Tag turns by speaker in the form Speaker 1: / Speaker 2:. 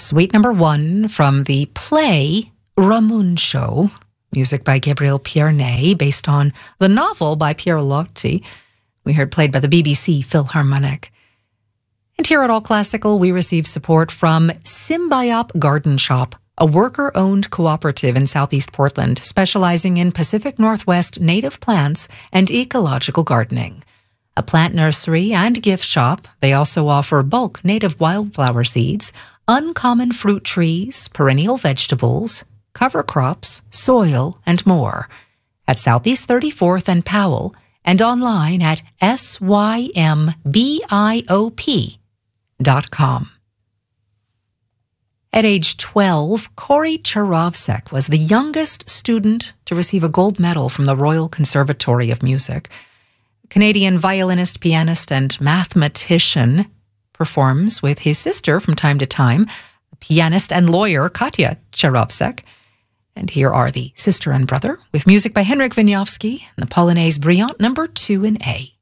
Speaker 1: Suite number 1 from the play Ramuncio, music by Gabriel Pierney, based on the novel by Piero Lotti. We heard played by the BBC Philharmonic. And here at All Classical, we receive support from Symbiop Garden Shop, a worker-owned cooperative in Southeast Portland, specializing in Pacific Northwest native plants and ecological gardening. A plant nursery and gift shop, they also offer bulk native wildflower seeds, uncommon fruit trees, perennial vegetables, cover crops, soil, and more. At Southeast 34th and Powell, and online at symbiop.com. At age 12, Corey Charovsek was the youngest student to receive a gold medal from the Royal Conservatory of Music. Canadian violinist, pianist, and mathematician, performs with his sister from time to time, pianist and lawyer Katya Charovsek. And here are the sister and brother, with music by Henryk Wieniawski and the Polonaise Brillante number 2 in A.